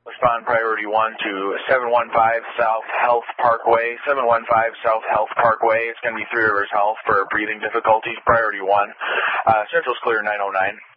Respond priority 1 to 715 South Health Parkway. 715 South Health Parkway. It's going to be Three Rivers Health for breathing difficulties. Priority 1. Central's clear 909.